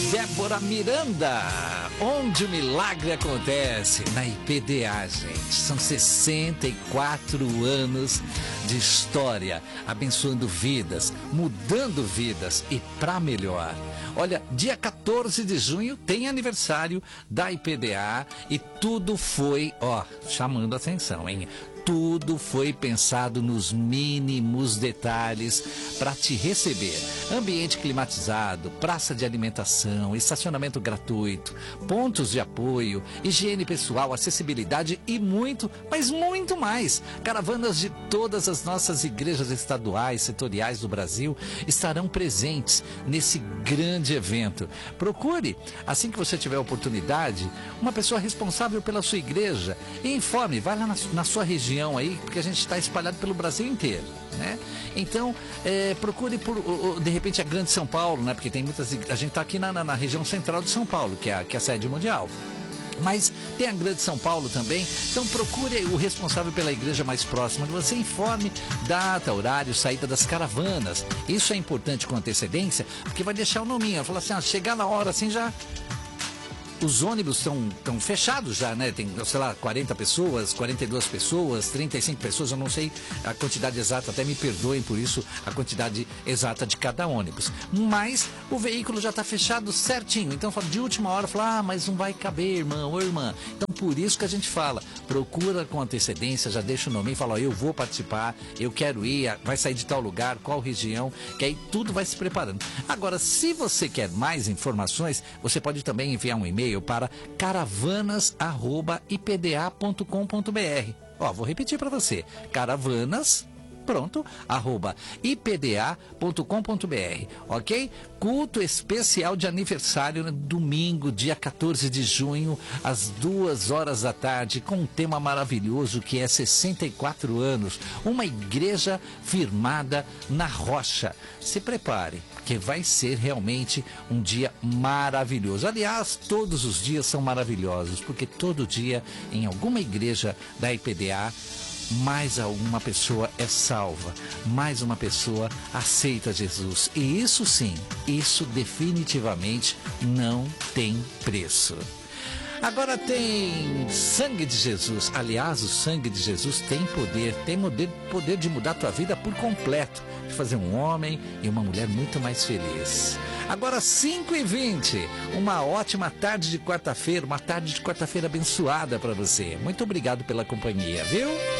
Débora Miranda, onde o milagre acontece, na IPDA, gente. São 64 anos de história, abençoando vidas, mudando vidas e para melhor. Olha, dia 14 de junho tem aniversário da IPDA e tudo foi, chamando a atenção, hein? Tudo foi pensado nos mínimos detalhes para te receber. Ambiente climatizado, praça de alimentação, estacionamento gratuito, pontos de apoio, higiene pessoal, acessibilidade e muito, mas muito mais. Caravanas de todas as nossas igrejas estaduais, setoriais do Brasil estarão presentes nesse grande evento. Procure, assim que você tiver a oportunidade, uma pessoa responsável pela sua igreja e informe, vai lá na sua região aí, porque a gente está espalhado pelo Brasil inteiro, né? Então, procure por, de repente, a Grande São Paulo, né? Porque tem muitas, a gente está aqui na região central de São Paulo, que é a sede mundial. Mas tem a Grande São Paulo também, então procure o responsável pela igreja mais próxima de você, informe data, horário, saída das caravanas. Isso é importante com antecedência, porque vai deixar o nominho, falar assim, chegar na hora assim já... Os ônibus estão fechados já, né? Tem, sei lá, 40 pessoas, 42 pessoas, 35 pessoas, eu não sei a quantidade exata, até me perdoem por isso, a quantidade exata de cada ônibus. Mas o veículo já está fechado certinho, então de última hora, fala, mas não vai caber, irmão ou irmã. Então por isso que a gente fala, procura com antecedência, já deixa o nome e fala, eu vou participar, eu quero ir, vai sair de tal lugar, qual região, que aí tudo vai se preparando. Agora, se você quer mais informações, você pode também enviar um e-mail para caravanas@ipda.com.br. Vou repetir para você. Caravanas, @ipda.com.br, ok? Culto especial de aniversário no domingo, dia 14 de junho, às 2 horas da tarde, com um tema maravilhoso que é 64 anos, uma igreja firmada na rocha. Se prepare, porque vai ser realmente um dia maravilhoso. Aliás, todos os dias são maravilhosos, porque todo dia, em alguma igreja da IPDA, mais uma pessoa é salva, mais uma pessoa aceita Jesus. E isso sim, isso definitivamente não tem preço. Agora tem sangue de Jesus. Aliás, o sangue de Jesus tem poder de mudar a tua vida por completo, de fazer um homem e uma mulher muito mais feliz. Agora 5h20, uma ótima tarde de quarta-feira, uma tarde de quarta-feira abençoada para você. Muito obrigado pela companhia, viu?